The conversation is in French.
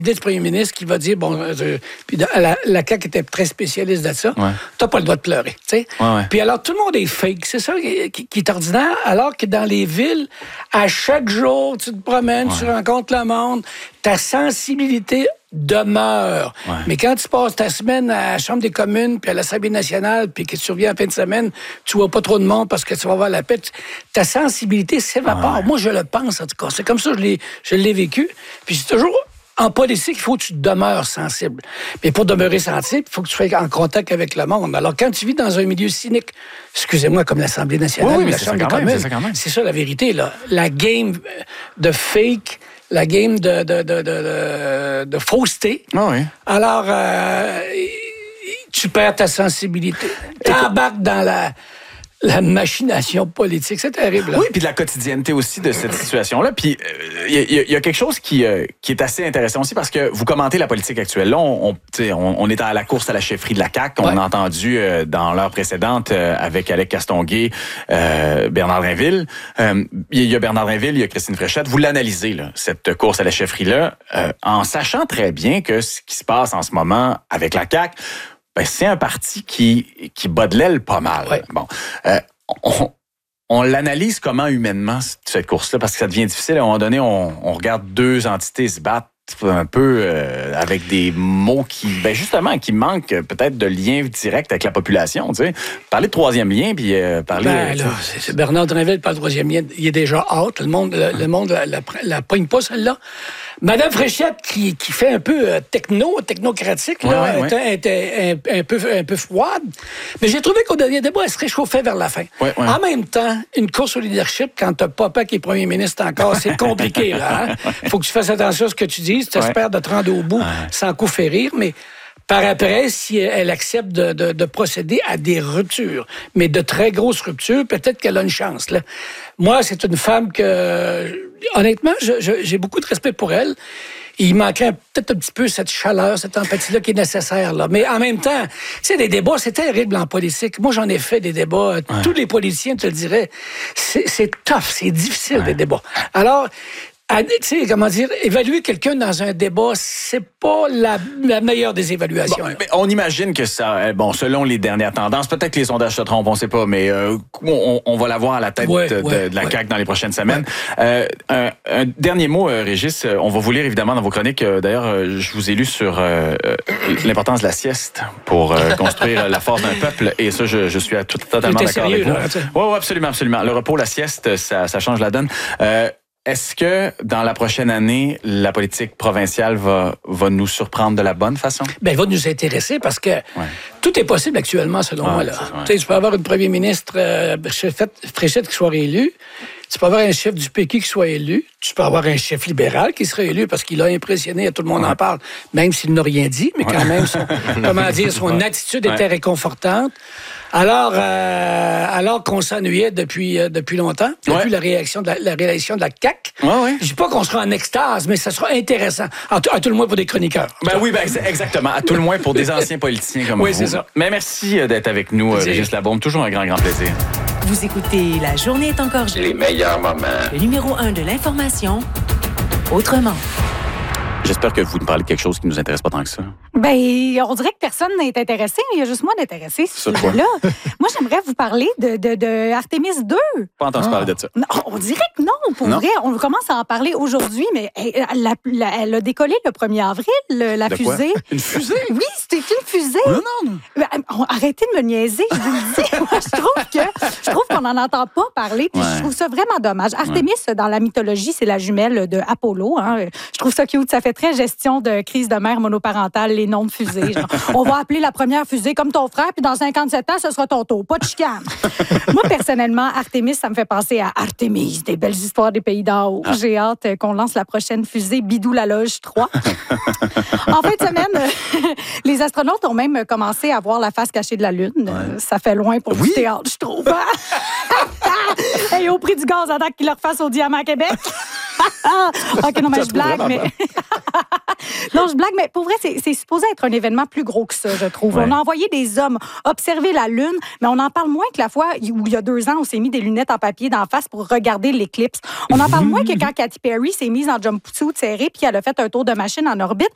du premier ministre qui va dire, puis la CAQ était très spécialiste de ça, t'as pas le droit de pleurer, tu sais. Puis alors, tout le monde est fake, c'est ça qui est ordinaire, alors que dans les villes, à chaque jour, tu te promènes, tu rencontres le monde, ta sensibilité demeure. Mais quand tu passes ta semaine à la Chambre des communes, puis à l'Assemblée nationale, puis que tu reviens en fin de semaine, tu vois pas trop de monde parce que tu vas avoir la paix, ta sensibilité s'évapore. Moi, je le pense, en tout cas. C'est comme ça que je l'ai vécu. Puis c'est toujours... En politique, il faut que tu demeures sensible. Mais pour demeurer sensible, il faut que tu sois en contact avec le monde. Alors, quand tu vis dans un milieu cynique, excusez-moi, comme l'Assemblée nationale ou la Chambre des communes, c'est ça la vérité, là. La game de fake, la game de fausseté. Alors, tu perds ta sensibilité. Tu embarques dans la machination politique, c'est terrible. Là. Oui, puis de la quotidienneté aussi de cette situation-là. Puis il y a quelque chose qui est assez intéressant aussi parce que vous commentez la politique actuelle. Là, on est à la course à la chefferie de la CAQ. On a entendu dans l'heure précédente avec Alec Castonguay, Bernard Drinville. Il y a Bernard Drinville, il y a Christine Fréchette. Vous l'analysez, là, cette course à la chefferie-là, en sachant très bien que ce qui se passe en ce moment avec la CAQ, c'est un parti qui bat de l'aile pas mal. Bon, on l'analyse comment humainement, cette course-là, parce que ça devient difficile. À un moment donné, on regarde deux entités se battre un peu avec des mots qui manquent peut-être de lien direct avec la population. Tu sais. Parler de troisième lien, puis parler... c'est Bernard Drinville parle de troisième lien. Il est déjà out. Le monde la pogne pas, celle-là. Madame Fréchette, qui fait un peu technocratique, là, était un peu froide. Mais j'ai trouvé qu'au dernier débat, elle se réchauffait vers la fin. En même temps, une course au leadership, quand t'as papa qui est premier ministre encore, c'est compliqué. Là, hein? Faut que tu fasses attention à ce que tu dis. Tu espères de te rendre au bout sans coup férir, mais... Par après, si elle accepte de procéder à des ruptures, mais de très grosses ruptures, peut-être qu'elle a une chance. Là. Moi, c'est une femme que, honnêtement, j'ai beaucoup de respect pour elle. Il manquait peut-être un petit peu cette chaleur, cette empathie-là qui est nécessaire. Là. Mais en même temps, tu sais, des débats, c'est terrible en politique. Moi, j'en ai fait des débats. Tous les politiciens te le diraient. C'est tough, c'est difficile, des débats. Alors... Tu sais, comment dire, évaluer quelqu'un dans un débat, c'est pas la meilleure des évaluations. Bon, mais on imagine que ça, selon les dernières tendances, peut-être que les sondages se trompent, on sait pas, mais on va la voir à la tête de la CAQ dans les prochaines semaines. Un dernier mot, Régis, on va vous lire évidemment dans vos chroniques. D'ailleurs, je vous ai lu sur l'importance de la sieste pour construire la force d'un peuple, et ça, je suis totalement d'accord avec vous. Oui, absolument. Le repos, la sieste, ça change la donne. Est-ce que, dans la prochaine année, la politique provinciale va nous surprendre de la bonne façon? Elle va nous intéresser parce que tout est possible actuellement, selon moi. Là. Tu peux avoir une premier ministre Fréchette qui soit réélu. Tu peux avoir un chef du PQ qui soit élu. Tu peux avoir un chef libéral qui serait élu parce qu'il a impressionné, tout le monde en parle, même s'il n'a rien dit, mais quand même, son attitude était réconfortante. Alors qu'on s'ennuyait depuis longtemps, depuis la réélection de la CAQ. Je dis pas qu'on sera en extase, mais ça sera intéressant. À tout le moins pour des chroniqueurs. Exactement. À tout le moins pour des anciens politiciens comme vous. Oui, c'est ça. Mais merci d'être avec nous, Régis Labaume. Toujours un grand plaisir. Vous écoutez La journée est encore jeune. Les meilleurs moments. Le numéro 1 de l'information, autrement. J'espère que vous nous parlez de quelque chose qui ne nous intéresse pas tant que ça. On dirait que personne n'est intéressé, mais il y a juste moi d'intéressé sur ce sujet-là. Moi, j'aimerais vous parler de Artemis 2. Pas entendu parler de ça. Non, on dirait que non, pour vrai. On commence à en parler aujourd'hui, mais elle a décollé le 1er avril, la fusée. Quoi? Une fusée? Oui, c'était une fusée. Non. Arrêtez de me niaiser, je vous le dis. Moi, je trouve qu'on n'en entend pas parler, puis je trouve ça vraiment dommage. Artemis, dans la mythologie, c'est la jumelle de Apollo. Hein. Je trouve ça cute. Ça fait très gestion de crise de mère monoparentale, les noms de fusées. Genre, on va appeler la première fusée comme ton frère, puis dans 57 ans, ce sera ton tour. Pas de chicane. Moi, personnellement, Artemis, ça me fait penser à Artemis, des belles histoires des pays d'en haut. J'ai hâte qu'on lance la prochaine fusée Bidou la Loge 3. En fin de semaine, les astronautes ont même commencé à voir la face cachée de la Lune. Ça fait loin pour du théâtre, je trouve. Hey, au prix du gaz, attends qu'ils leur fassent au diamant à Québec. OK, non, mais je blague, mais... Non, je blague, mais pour vrai, c'est supposé être un événement plus gros que ça, je trouve. On a envoyé des hommes observer la Lune, mais on en parle moins que la fois où il y a 2 ans, on s'est mis des lunettes en papier d'en face pour regarder l'éclipse. On en parle moins que quand Katy Perry s'est mise en jumpsuit serré puis elle a fait un tour de machine en orbite.